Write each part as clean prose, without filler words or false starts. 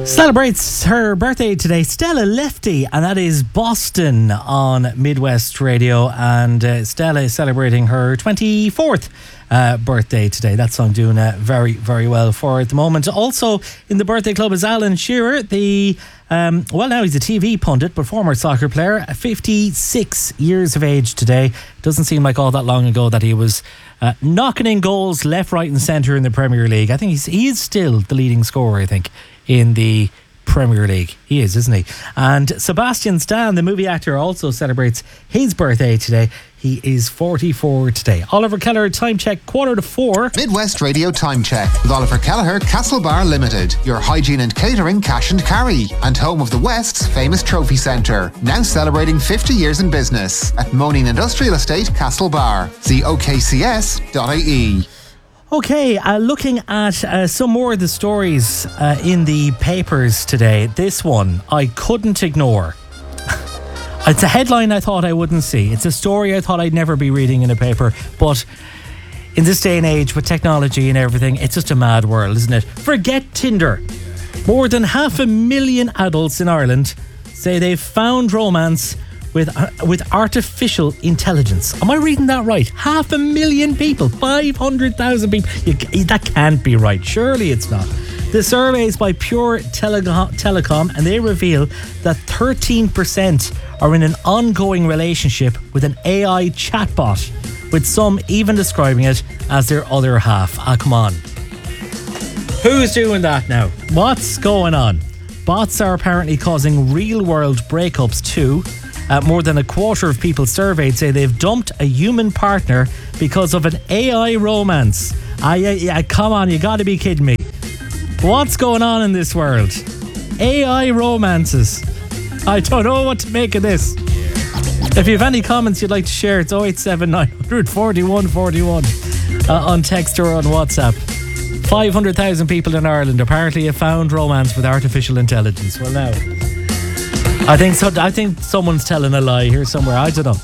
Celebrates her birthday today, Stella Lefty, and that is Boston on Midwest Radio. And Stella is celebrating her 24th birthday today. That song doing very, very well for her at the moment. Also in the birthday club is Alan Shearer, now he's a TV pundit, but former soccer player, 56 years of age today. Doesn't seem like all that long ago that he was knocking in goals left, right and centre in the Premier League. I think he is still the leading scorer, I think, in the Premier League. He is, isn't he? And Sebastian Stan, the movie actor, also celebrates his birthday today. He is 44 today. Oliver Kelleher, time check, 3:45. Midwest Radio time check with Oliver Kelleher, Castlebar Limited, your hygiene and catering cash and carry, and home of the West's famous trophy centre. Now celebrating 50 years in business at Moaning Industrial Estate, Castlebar. See okcs.ie. Okay, looking at some more of the stories in the papers today. This one I couldn't ignore. It's a headline I thought I wouldn't see. It's a story I thought I'd never be reading in a paper. But in this day and age with technology and everything, it's just a mad world, isn't it? Forget Tinder. More than 500,000 adults in Ireland say they've found romance with artificial intelligence. Am I reading that right? 500,000 people, 500,000 people. That can't be right. Surely it's not. The survey is by Pure Telecom, and they reveal that 13% are in an ongoing relationship with an AI chatbot, with some even describing it as their other half. Come on. Who's doing that now? What's going on? Bots are apparently causing real-world breakups too. More than a quarter of people surveyed say they've dumped a human partner because of an AI romance. Come on, you gotta be kidding me. What's going on in this world? AI romances. I don't know what to make of this. If you have any comments you'd like to share, it's 087 900 4141 on text or on WhatsApp. 500,000 people in Ireland apparently have found romance with artificial intelligence. Well, now, I think someone's telling a lie here somewhere. I don't know.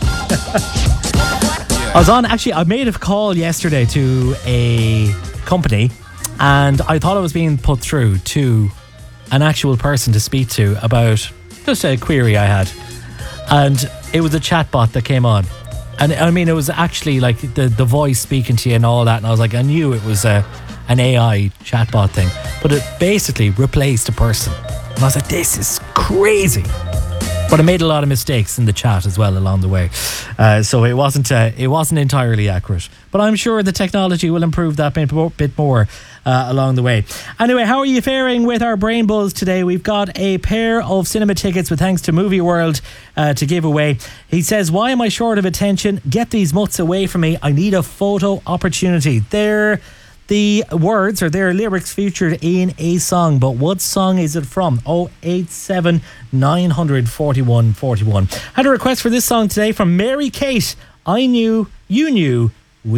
I made a call yesterday to a company, and I thought I was being put through to an actual person to speak to about just a query I had. And it was a chatbot that came on. And I mean, it was actually like the voice speaking to you and all that. And I was like, I knew it was an AI chatbot thing, but it basically replaced a person. And I was like, this is crazy. But I made a lot of mistakes in the chat as well along the way. So it wasn't entirely accurate. But I'm sure the technology will improve that bit more along the way. Anyway, how are you faring with our Brain Buzz today? We've got a pair of cinema tickets with thanks to Movie World to give away. He says, why am I short of attention? Get these mutts away from me. I need a photo opportunity. The words or their lyrics featured in a song, but what song is it from? 087 900 4141. Had a request for this song today from Mary Kate. I knew, you knew,